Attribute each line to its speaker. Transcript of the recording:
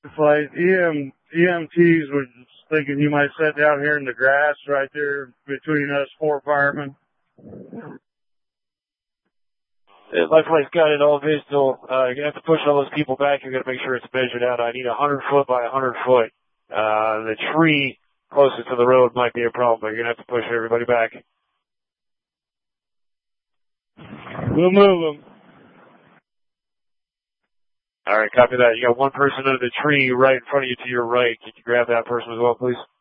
Speaker 1: Flight. EMTs were thinking you might sit down here in the grass right there between us 4 firemen.
Speaker 2: Life Flight's got it all visual. You're going to have to push all those people back. You're going to make sure it's measured out. I need 100 foot by 100 foot. The tree closest to the road might be a problem, but you're going to have to push everybody back.
Speaker 1: We'll move them.
Speaker 2: All right, copy that. You got one person under the tree right in front of you to your right. Can you grab that person as well, please?